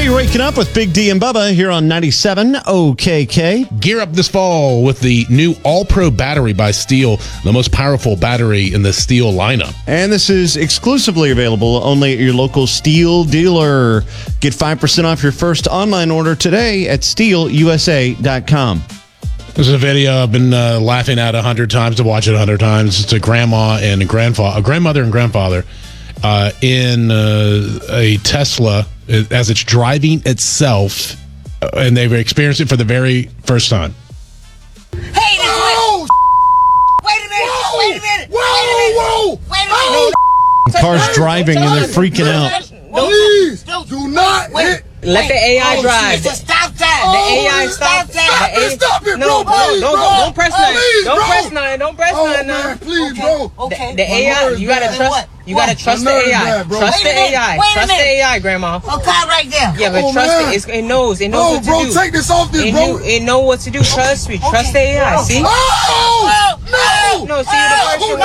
You're waking up with Big D and Bubba here on 97 OKK. Gear up this fall with the new All-Pro battery by Steel, the most powerful battery in the Steel lineup. And this is exclusively available only at your local Steel dealer. Get 5% off your first online order today at steelusa.com. This is a video I've been laughing at 100 times, to watch it 100 times. It's a grandma and a grandmother and grandfather in a Tesla as it's driving itself, and they've experienced it for the very first time. Hey, Oh, wait a minute! Whoa! Wait a minute! Whoa! Wait a minute! The car's driving and they're freaking out. Please do not hit. Let the AI drive. It's a stop sign. The AI stop. Stop it, No, bro. Please, bro. don't press nothing. Please, Don't bro. press nothing. Don't press Oh, nothing. man, please, bro. Okay. The AI, you gotta nerves trust. bad. You gotta trust the My nerves AI. bad, bro. Trust the Wait a minute, AI. wait a Trust the minute. AI, Grandma. A car right there. Yeah, but Oh, trust man. it. It knows. It knows No, what to bro, do. take this off this, bro. It know what to do. Trust me. Trust the AI. See? Oh! No! No, see the person.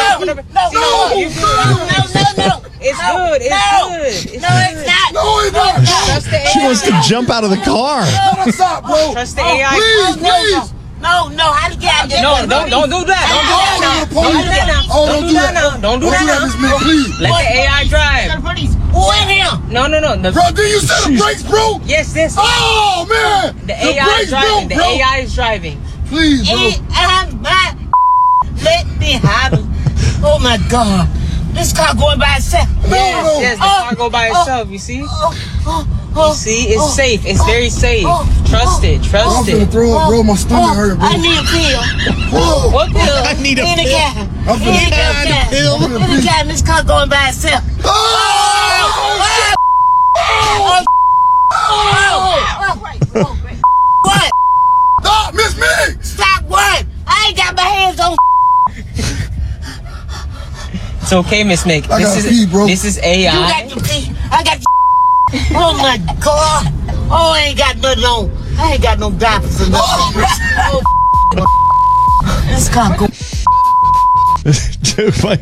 No. It's good. It's good. No, it's not. No, it's not. Trust the AI. She wants to jump out of the car. Stop, bro. Trust the AI. Please. No, how to get out there? No, don't do that. Don't do that now. Oh, Don't do that now. Don't do that now. Miss Man, please. Let the AI drive. Who in here? No. Bro, did you set the brakes, bro? Yes. Oh, man. The AI is brakes, driving. The bro. AI is driving. Please, bro. I'm not. Let me have it. Oh my God. This car going by itself. Yes, the car go by itself. You see? You see? It's safe. It's very safe. Trust it. I'm Trust finna it. throw up, bro. My stomach hurt, bro. I need a pill. Whoa. What the? I need a In the pill. car. I'm finna In the car. This car going by itself. What? Stop, Miss Me. Stop what? I ain't got my hands on. It's okay, Miss Mick. I gotta pee, bro. This is You AI. got your feet. I got your. Oh my God. Oh, I ain't got nothing on. I ain't got no diapers or nothing. Oh, this car go. Dude, my